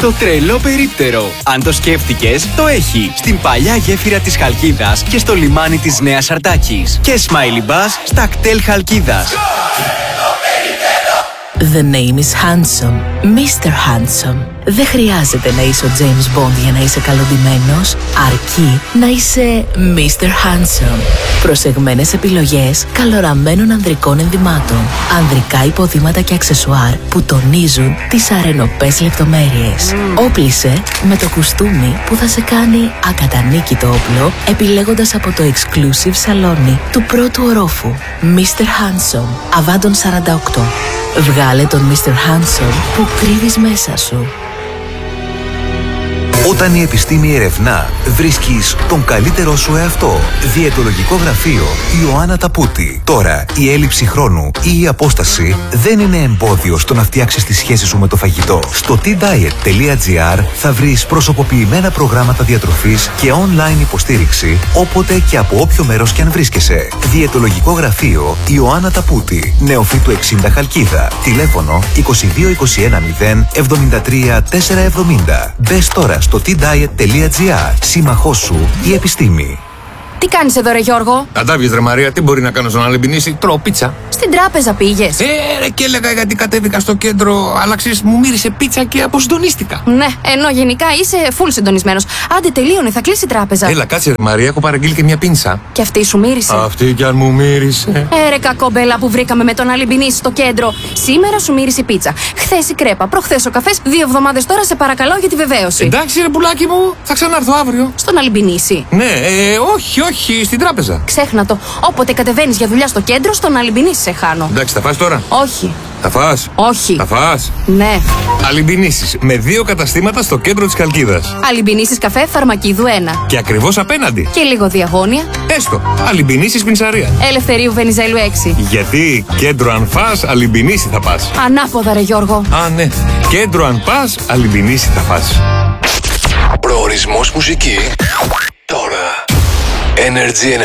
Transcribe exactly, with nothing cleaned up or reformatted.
Το τρελό περίπτερο. Αν το σκέφτηκες, το έχει. Στην παλιά γέφυρα της Χαλκίδας και στο λιμάνι της Νέας Αρτάκης. Και Smiley Bus στα κτέλ Χαλκίδας. The name is Handsome. μίστερ Handsome. Δεν χρειάζεται να είσαι ο James Bond για να είσαι καλοντυμένος, αρκεί να είσαι μίστερ Handsome. Προσεγμένες επιλογές καλοραμένων ανδρικών ενδυμάτων, ανδρικά υποδήματα και αξεσουάρ που τονίζουν τις αρενοπές λεπτομέρειες. Mm. Όπλισε με το κουστούμι που θα σε κάνει ακατανίκητο όπλο, επιλέγοντας από το exclusive σαλόνι του πρώτου ορόφου. μίστερ Handsome, Αβάντων σαράντα οκτώ. Βγάλε τον μίστερ Handsome που κρύβεις μέσα σου. Όταν η επιστήμη ερευνά, βρίσκεις τον καλύτερό σου εαυτό. Διαιτολογικό γραφείο Ιωάννα Ταπούτη. Τώρα, η έλλειψη χρόνου ή η απόσταση δεν είναι εμπόδιο στο να φτιάξεις τη σχέση σου με το φαγητό. Στο τι ντάιετ τελεία τζι άρ θα βρεις προσωποποιημένα προγράμματα διατροφής και online υποστήριξη όποτε και από όποιο μέρος κι αν βρίσκεσαι. Διαιτολογικό γραφείο Ιωάννα Ταπούτη. Νεοφύτου εξήντα Χαλκίδα. Τηλέφωνο είκοσι δύο είκοσι ένα μηδέν εβδομήντα τρία τετρακόσια εβδομήντα. Μπες τώρα στο τι ντάιετ τελεία τζι άρ. Σύμμαχός σου η επιστήμη. Τι κάνεις εδώ, ρε Γιώργο? Αντάβιες, ρε Μαρία, τι μπορεί να κάνω στον Αλεμπινίση? Τρώω πίτσα. Στην τράπεζα πήγες? Ε, ρε, και έλεγα γιατί κατέβηκα στο κέντρο, αλλά ξέρεις, μου μύρισε πίτσα και αποσυντονίστηκα. Ναι, ενώ γενικά είσαι full συντονισμένος. Άντε, τελείωνε, θα κλείσει η τράπεζα. Έλα, κάτσε, ρε Μαρία, έχω παραγγείλει και μια πίνσα. Και αυτή σου μύρισε? Αυτή κι αν μου μύρισε. Ε, ρε κακόμπελα που βρήκαμε με τον Αλεμπινίση στο κέντρο. Σήμερα σου μύρισε η πίτσα. Χθες η κρέπα, προχθές ο καφές. Δύο εβδομάδες τώρα σε παρακαλώ για τη βεβαίωση. Εντάξει, ρε πουλάκι μου, θα ξανάρθω αύριο. Στον Αλεμπινίση? Ναι, ε, όχι, όχι, στην τράπεζα. Ξέχνα το. Όποτε κατεβαίνεις για δουλειά στο κέντρο, στον Αλεμπινίση σε χάνω. Εντάξει, θα φας τώρα? Όχι. Θα φας? Όχι. Θα φας? Ναι. Αλεμπινίσεις με δύο καταστήματα στο κέντρο της Χαλκίδας. Αλεμπινίσεις καφέ Φαρμακίδου ένα. Και ακριβώς απέναντι. Και λίγο διαγώνια. Έστω. Αλεμπινίσεις πινσαρία. Ελευθερίου Βενιζέλου έξι. Γιατί κέντρο αν φας, Αλεμπινίση θα πας. Ανάποδα, ρε Γιώργο. Α, ναι. Κέντρο αν πας, Αλεμπινίση θα πας. Προορισμός μουσική τώρα. Energy